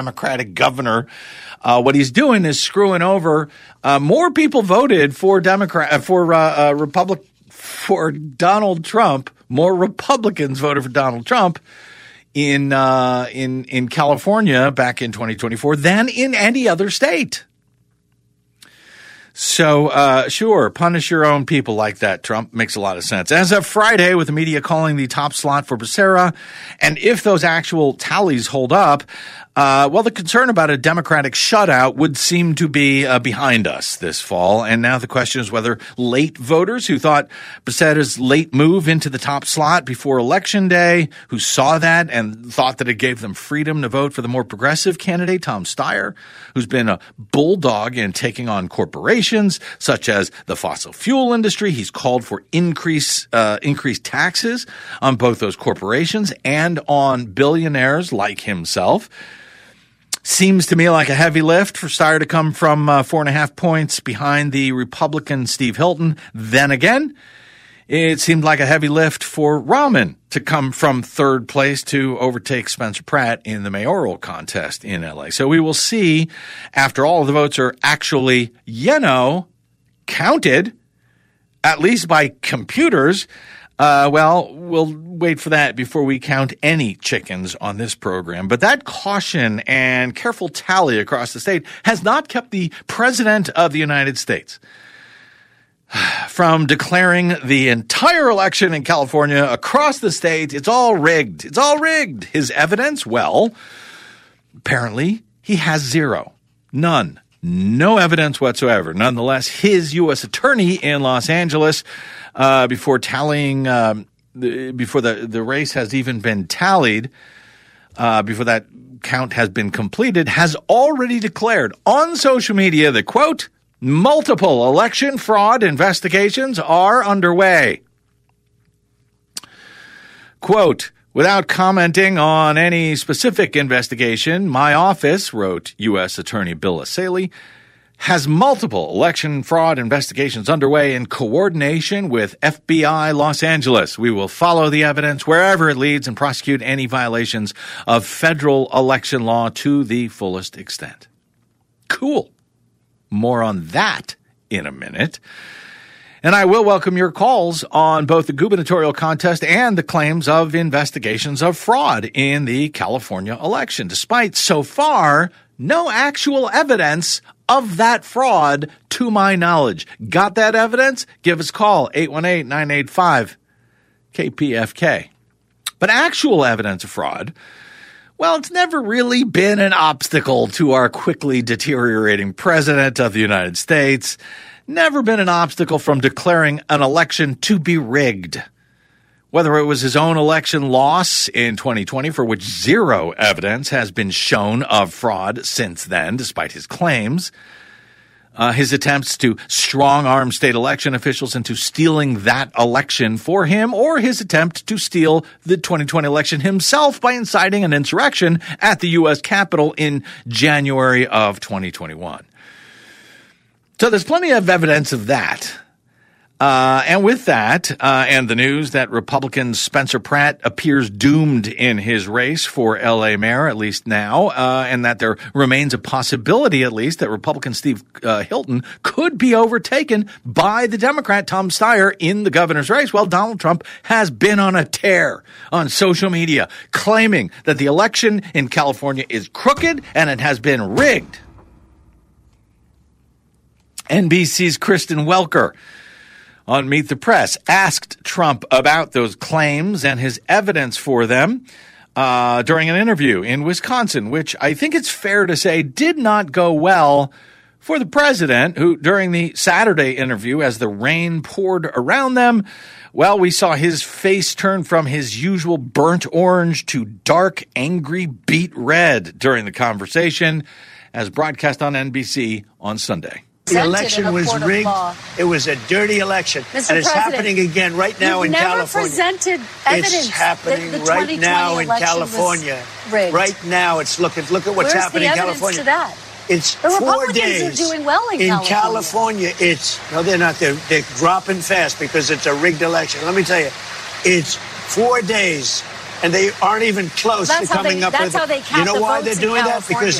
Democratic governor. What he's doing is screwing over. More people voted for for Donald Trump. More Republicans voted for Donald Trump in California back in 2024 than in any other state. So, sure, punish your own people like that, Trump. Makes a lot of sense. As of Friday, with the media calling the top slot for Becerra, and if those actual tallies hold up, the concern about a Democratic shutout would seem to be behind us this fall. And now the question is whether late voters who thought Becerra's late move into the top slot before Election Day, who saw that and thought that it gave them freedom to vote for the more progressive candidate, Tom Steyer, who's been a bulldog in taking on corporations such as the fossil fuel industry. He's called for increased taxes on both those corporations and on billionaires like himself. Seems to me like a heavy lift for Steyer to come from 4.5 points behind the Republican Steve Hilton. Then again, it seemed like a heavy lift for Rahman to come from third place to overtake Spencer Pratt in the mayoral contest in L.A. So we will see after all of the votes are actually, counted, at least by computers. We'll wait for that before we count any chickens on this program. But that caution and careful tally across the state has not kept the President of the United States from declaring the entire election in California across the state. It's all rigged. It's all rigged. His evidence? Well, apparently he has zero. None. No evidence whatsoever. Nonetheless, his U.S. attorney in Los Angeles, before tallying, before the race has even been tallied, before that count has been completed, has already declared on social media that, quote, multiple election fraud investigations are underway. Quote, without commenting on any specific investigation, my office, wrote U.S. Attorney Bill Assaley, has multiple election fraud investigations underway in coordination with FBI Los Angeles. We will follow the evidence wherever it leads and prosecute any violations of federal election law to the fullest extent. Cool. More on that in a minute. And I will welcome your calls on both the gubernatorial contest and the claims of investigations of fraud in the California election, despite so far no actual evidence of that fraud to my knowledge. Got that evidence? Give us a call, 818-985-KPFK. But actual evidence of fraud, well, it's never really been an obstacle to our quickly deteriorating president of the United States. Never been an obstacle from declaring an election to be rigged. Whether it was his own election loss in 2020, for which zero evidence has been shown of fraud since then, despite his claims, his attempts to strong-arm state election officials into stealing that election for him, or his attempt to steal the 2020 election himself by inciting an insurrection at the U.S. Capitol in January of 2021. So there's plenty of evidence of that. And with that, and the news that Republican Spencer Pratt appears doomed in his race for L.A. mayor, at least now, and that there remains a possibility, at least, that Republican Steve Hilton could be overtaken by the Democrat Tom Steyer in the governor's race. Well, Donald Trump has been on a tear on social media, claiming that the election in California is crooked and it has been rigged. NBC's Kristen Welker on Meet the Press asked Trump about those claims and his evidence for them during an interview in Wisconsin, which I think it's fair to say did not go well for the president, who during the Saturday interview, as the rain poured around them, well, we saw his face turn from his usual burnt orange to dark, angry beet red during the conversation, as broadcast on NBC on Sunday. The election was rigged. It was a dirty election. Mr. And it's President, happening again right now in California. Presented evidence. It's happening right now in California. Right now, it's look at what's happening in California. To that? It's the 4 Republicans days. are doing well in California. They're not. They're dropping fast because it's a rigged election. Let me tell you, it's 4 days and they aren't even close to coming up with it. You know why they're doing that? Because